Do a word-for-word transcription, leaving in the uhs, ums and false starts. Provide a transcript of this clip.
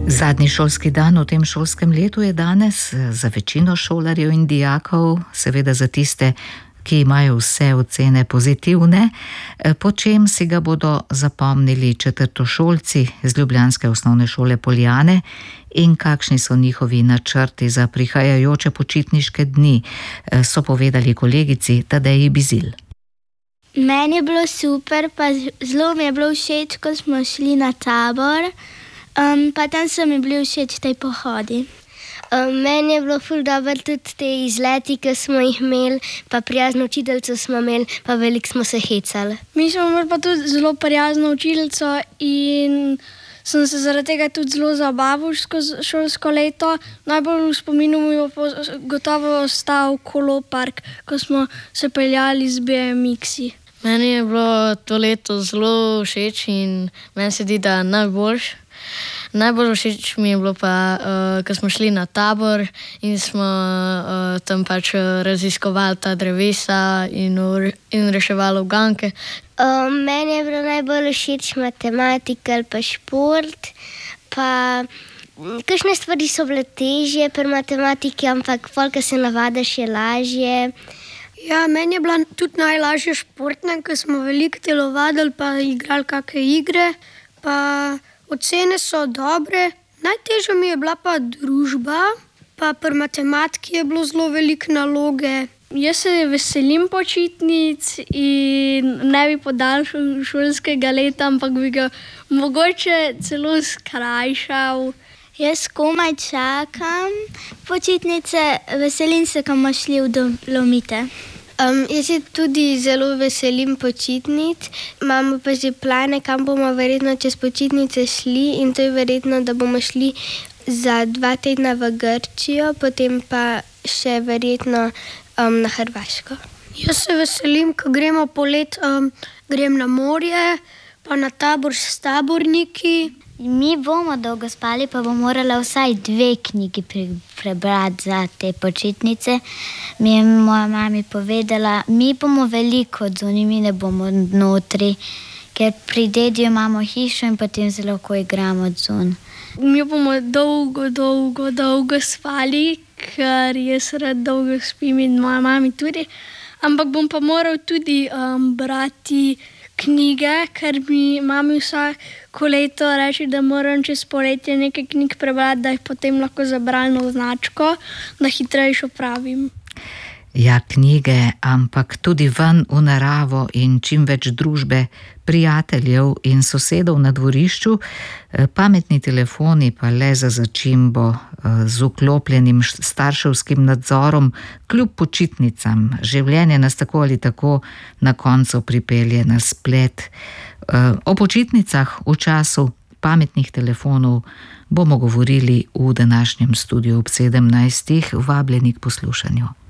Zadnji šolski dan v tem šolskem letu je danes za večino šolarjev in dijakov, seveda za tiste, ki imajo vse ocene pozitivne, po čem si ga bodo zapomnili četrtošolci z ljubljanske osnovne šole Poljane in kakšni so njihovi načrti za prihajajoče počitniške dni, so povedali kolegici Tadeji Bizilj. Meni je bilo super, pa zelo mi je bilo všeč, ko smo šli na Tabor, um, pa tam so mi bili všeč tej pohodi. Um, meni je bilo ful dobro tudi te izleti, ki smo jih imeli, pa prijazno učiteljico smo imeli, pa veliko smo se hecali. Mi smo imeli pa tudi zelo prijazno učiteljico in sem se zaradi tega tudi zelo zabaval skozi šolsko leto. Najbolj v spominu mi je gotovo ostal kolopark, ko smo se peljali z B M X-i. Meni je bilo to leto zelo všeč in meni se zdi, da najboljš. Najbolj všeč mi je bilo pa, uh, ko smo šli na Tabor in smo uh, tam pač raziskovali ta drevesa in, in reševali uganke. Um, meni je bilo najbolj všeč matematika ali pa šport, pa kakšne stvari so bile težje pri matematiki, ampak pol, ko se navadiš, je lažje. Ja, meni je bila tudi najlažje športna, ker smo veliko telovadili pa igrali kakšne igre, pa ocene so dobre. Najtežja mi je bila pa družba, pa pri matematiki je bilo zelo veliko naloge. Jaz se veselim počitnic in ne bi podaljšal šolskega leta, ampak bi ga mogoče celo skrajšal. Jaz komaj čakam počitnice, veselim se, ko bomo šli v Dolomite. Um, jaz se tudi zelo veselim počitnic, imamo pa že plane, kam bomo verjetno čez počitnice šli, in to je verjetno, da bomo šli za dva tedna v Grčijo, potem pa še verjetno um, na Hrvaško. Jaz se veselim, ko gremo polet, um, grem na morje, pa na Tabor s taborniki. Mi bomo dolgo spali, pa bomo morali vsaj dve knjigi pre, prebrati za te počitnice. Mi je moja mami povedala, mi bomo veliko odzuni, mi ne bomo notri, ker pri dediju imamo hišo in potem se lahko igramo odzun. Mi bomo dolgo, dolgo, dolgo spali, ker jaz rad dolgo spim in moja mami tudi. Ampak bom pa moral tudi um, brati knjige, ker mi mami vsako leto reče, da moram čez poletje nekaj knjig prebrati, da jih potem lahko za bralno značko, da hitrejšo pravim. Ja, knjige, ampak tudi ven v naravo in čim več družbe, prijateljev in sosedov na dvorišču, pametni telefoni pa le za začimbo z vklopljenim starševskim nadzorom, kljub počitnicam. Življenje nas tako ali tako na koncu pripelje na splet. O počitnicah v času pametnih telefonov bomo govorili v današnjem studiu ob sedemnajstih, vabljeni k poslušanju.